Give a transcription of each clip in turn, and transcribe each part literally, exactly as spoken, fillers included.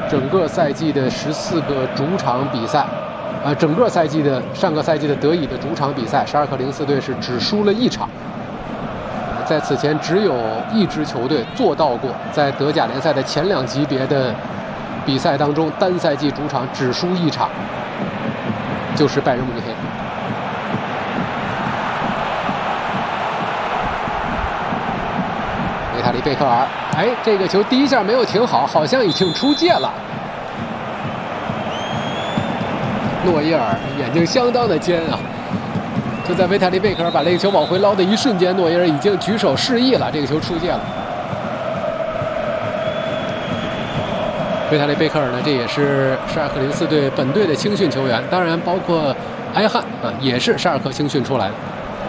整个赛季的十四个主场比赛，呃，整个赛季的上个赛季的德乙的主场比赛，沙尔克零四队是只输了一场。在此前，只有一支球队做到过，在德甲联赛的前两级别的比赛当中，单赛季主场只输一场，就是拜仁慕尼黑。维塔利·贝克尔，哎，这个球第一下没有停好，好像已经出界了。诺伊尔眼睛相当的尖啊！就在维塔利·贝克尔把这个球往回捞的一瞬间，诺伊尔已经举手示意了，这个球出界了。维塔利·贝克尔呢，这也是沙尔克零四队本队的青训球员，当然包括埃汉啊，也是沙尔克青训出来的。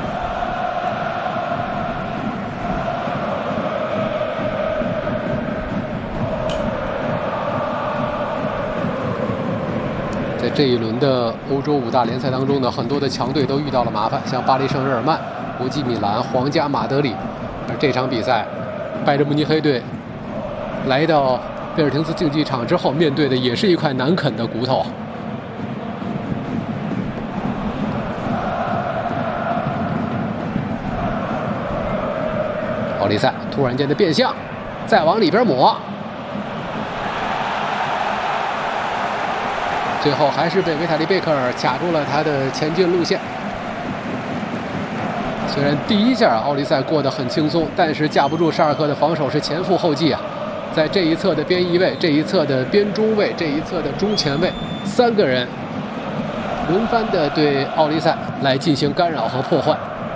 在这一轮的欧洲五大联赛当中呢，很多的强队都遇到了麻烦，像巴黎圣日耳曼、国际米兰、皇家马德里。而这场比赛，拜仁慕尼黑队来到贝尔廷斯竞技场之后，面对的也是一块难啃的骨头。奥利塞突然间的变向，再往里边抹。最后还是被维塔利·贝克尔卡住了他的前进路线。虽然第一下奥利塞过得很轻松，但是架不住沙尔克的防守是前赴后继啊。在这一侧的边翼位、这一侧的边中卫、这一侧的中前卫，三个人轮番的对奥利塞来进行干扰和破坏。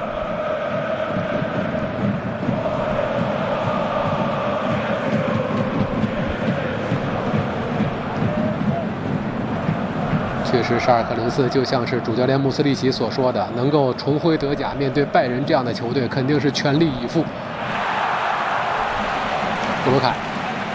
确实，沙尔克零四就像是主教练穆斯利奇所说的，能够重回德甲，面对拜仁这样的球队，肯定是全力以赴。布鲁凯，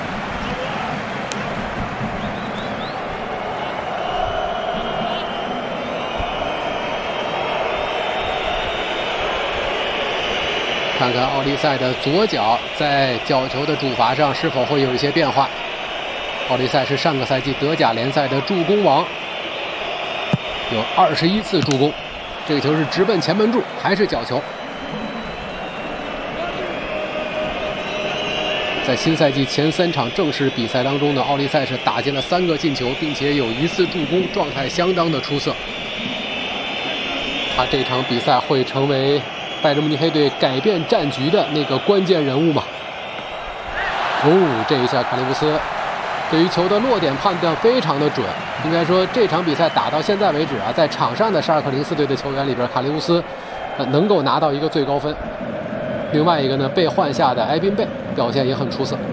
看看奥利塞的左脚在角球的主罚上是否会有一些变化。奥利塞是上个赛季德甲联赛的助攻王。有二十一次助攻，这个球是直奔前门柱，还是角球？在新赛季前三场正式比赛当中呢，奥利塞是打进了三个进球，并且有一次助攻，状态相当的出色。他这场比赛会成为拜仁慕尼黑队改变战局的那个关键人物吗？哦，这一下卡利乌斯对于球的落点判断非常的准，应该说这场比赛打到现在为止啊，在场上的沙尔克零四队的球员里边，卡利乌斯呃能够拿到一个最高分。另外一个呢，被换下的埃宾贝表现也很出色。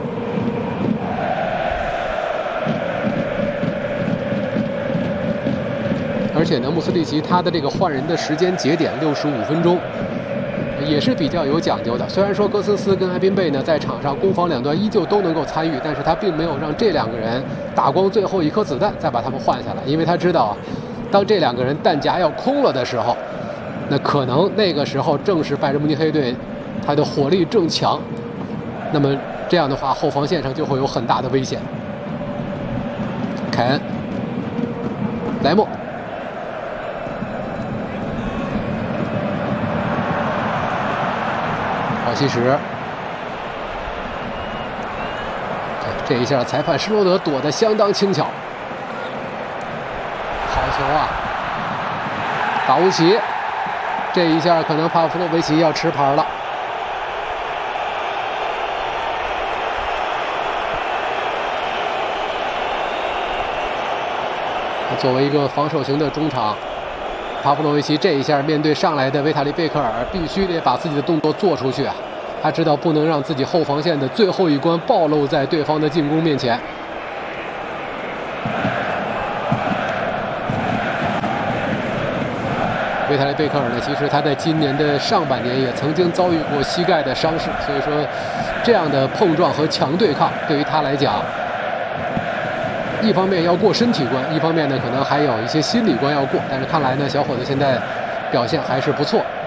而且呢，穆斯利奇他的这个换人的时间节点六十五分钟。也是比较有讲究的。虽然说戈森斯跟埃宾贝呢在场上攻防两端依旧都能够参与，但是他并没有让这两个人打光最后一颗子弹，再把他们换下来，因为他知道啊，当这两个人弹夹要空了的时候，那可能那个时候正是拜仁慕尼黑队他的火力正强，那么这样的话后防线上就会有很大的危险。凯恩、莱莫。奥西什，这一下裁判施罗德躲得相当轻巧，好球啊！达乌奇，这一下可能帕夫洛维奇要吃牌了。作为一个防守型的中场，帕夫洛维奇这一下面对上来的维塔利·贝克尔，必须得把自己的动作做出去啊！他知道不能让自己后防线的最后一关暴露在对方的进攻面前。维塔利·贝克尔呢，其实他在今年的上半年也曾经遭遇过膝盖的伤势，所以说这样的碰撞和强对抗对于他来讲，一方面要过身体关，一方面呢可能还有一些心理关要过。但是看来呢，小伙子现在表现还是不错。